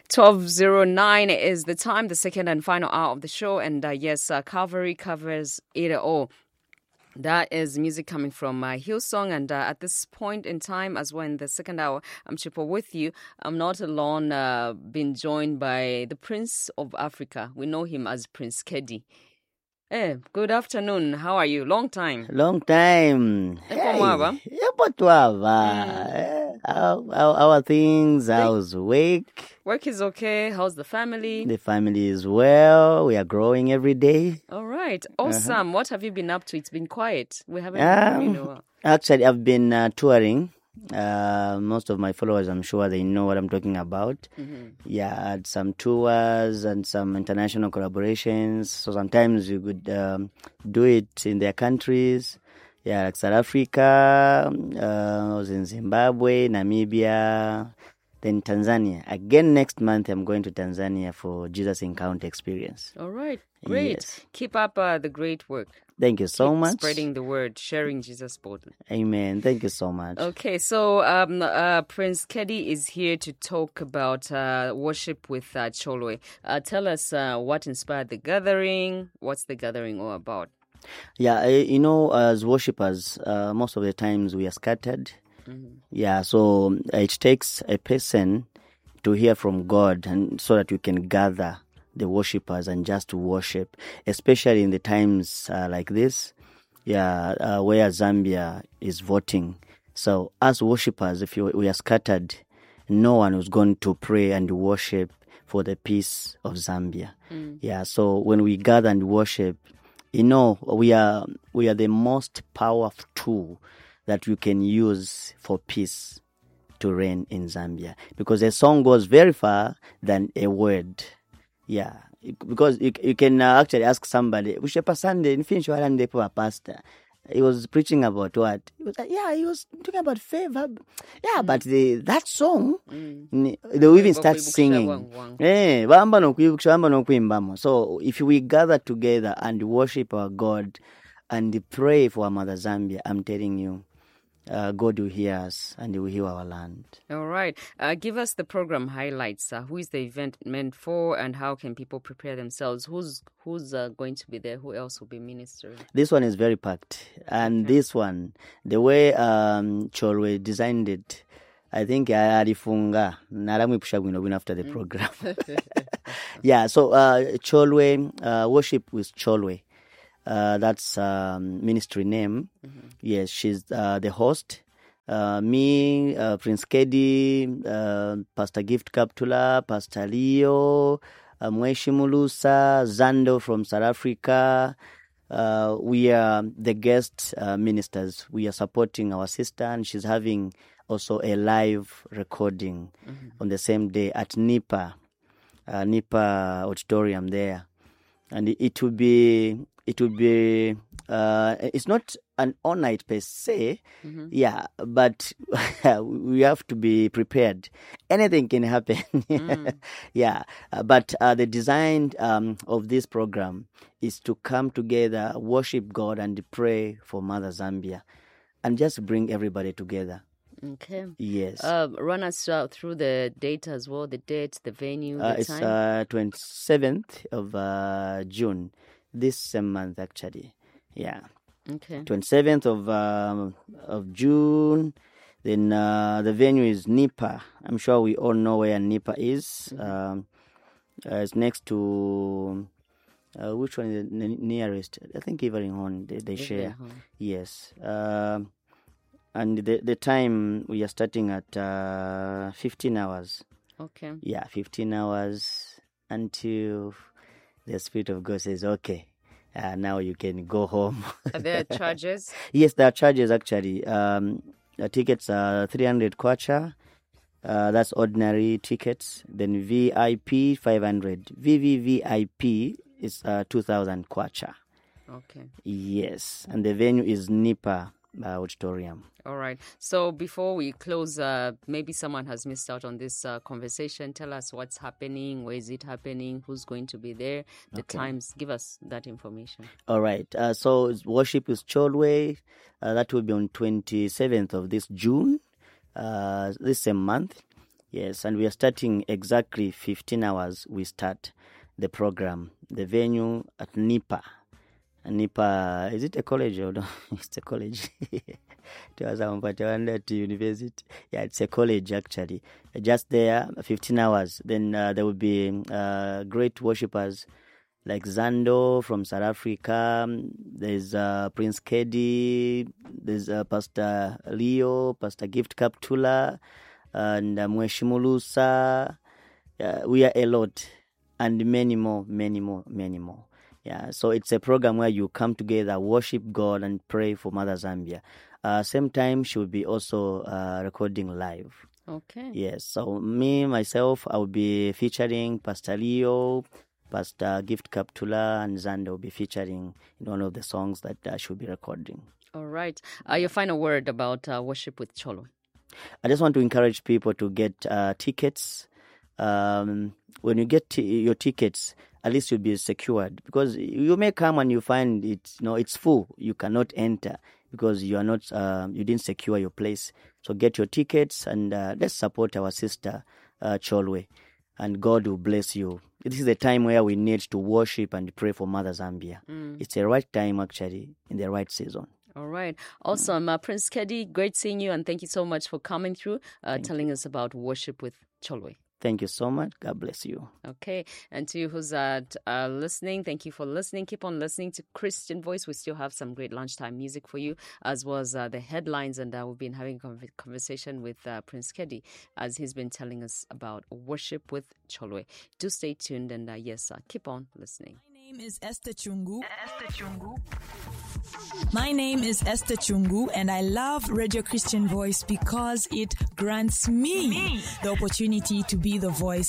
12:09 is the time, the second and final hour of the show. And yes, Calvary covers it all. That is music coming from Hillsong. And at this point in time, as well in the second hour, I'm Chipo with you. I'm not alone, been joined by the Prince of Africa. We know him as Prince Kedi. Hey, good afternoon. How are you? Long time. Long time. Hey, How are things? How's work? Work is okay. How's the family? The family is well. We are growing every day. All right. Awesome. What have you been up to? It's been quiet. We haven't been in a while. Actually, I've been touring. Most of my followers, I'm sure they know what I'm talking about. Mm-hmm. Yeah, I had some tours and some international collaborations. So sometimes you could do it in their countries. Yeah, like South Africa, I was in Zimbabwe, Namibia, then Tanzania. Again, next month, I'm going to Tanzania for Jesus Encounter Experience. All right. Great. Yes. Keep up the great work. Thank you so Keep much. spreading the word, sharing Jesus boldly. Amen. Thank you so much. Okay, so Prince Kedi is here to talk about worship with Cholwe. Tell us what inspired the gathering. What's the gathering all about? Yeah, as worshippers, most of the times we are scattered. Mm-hmm. Yeah, so it takes a person to hear from God, and so that we can gather the worshippers and just worship, especially in the times like this, where Zambia is voting. So as worshippers, if we are scattered, no one is going to pray and worship for the peace of Zambia. Yeah, so when we gather and worship, we are the most powerful tool that you can use for peace to reign in Zambia, because a song goes very far than a word. Yeah, because you can actually ask somebody, Ushepa Sunday, in Finch, pastor, he was preaching about what? He was talking about favor. Yeah, but that song, they will even start singing. So if we gather together and worship our God and pray for our mother Zambia, I'm telling you, God will hear us and He will heal our land. All right. Give us the program highlights. Who is the event meant for, and how can people prepare themselves? Who's going to be there? Who else will be ministering? This one is very packed. And this one, the way Cholwe designed it, I think alifunga naramwipusha win after the program. Yeah, so Cholwe, worship with Cholwe. That's ministry name. Mm-hmm. Yes, she's the host. Me, Prince Kedi, Pastor Gift Kaptula, Pastor Leo, Mweshi Mulusa, Zando from South Africa. We are the guest ministers. We are supporting our sister, and she's having also a live recording on the same day at Nipa Auditorium there. And it will be, it's not an all-night per se, but we have to be prepared. Anything can happen. But the design of this program is to come together, worship God, and pray for Mother Zambia, and just bring everybody together. Okay. Yes. Run us through the date as well, the date, the venue, the it's time. 27th of June, this same month actually. Yeah. Okay. 27th of June. Then the venue is Nipa. I'm sure we all know where Nipa is. It's next to which one is the nearest? I think Iveringhorn. They share. Yes. And the time, we are starting at 15 hours. Okay. Yeah, 15 hours until the Spirit of God says, okay, now you can go home. Are there charges? Yes, there are charges actually. The tickets are 300 kwacha. That's ordinary tickets. Then VIP 500. VVVIP is 2,000 kwacha. Okay. Yes, and the venue is Nipa Auditorium. All right. So before we close, maybe someone has missed out on this conversation. Tell us what's happening, where is it happening, who's going to be there, the times. Give us that information. All right. So worship with Cholwe. That will be on 27th of this June, this same month. Yes, and we are starting exactly 15 hours. We start the program. The venue at NIPA. NIPA, is it a college or no? It's a college. At university. Yeah, it's a college actually. Just there, 15 hours. Then there will be great worshippers like Zando from South Africa. There's Prince Kedi. There's Pastor Leo, Pastor Gift Kaptula, and Mweshimulusa. We are a lot, and many more. Yeah, so it's a program where you come together, worship God, and pray for Mother Zambia. Same time, she will be also recording live. Okay. Yes, so myself, I will be featuring Pastor Leo, Pastor Gift Kaptula, and Zanda will be featuring in one of the songs that she will be recording. All right. Your final word about worship with Cholwe. I just want to encourage people to get tickets. When you get your tickets, at least you'll be secured, because you may come and you find it's full. You cannot enter because you are not you didn't secure your place. So get your tickets and let's support our sister Cholwe, and God will bless you. This is the time where we need to worship and pray for Mother Zambia. It's the right time actually, in the right season. All right. Awesome. Prince Kedi, great seeing you, and thank you so much for coming through, telling us about worship with Cholwe. Thank you so much. God bless you. Okay. And to you who's listening, thank you for listening. Keep on listening to Christian Voice. We still have some great lunchtime music for you, as was the headlines. And we've been having a conversation with Prince Kedi, as he's been telling us about worship with Cholwe. Do stay tuned and keep on listening. My name is Esther Chungu. My name is Esther Chungu, and I love Radio Christian Voice because it grants me the opportunity to be the voice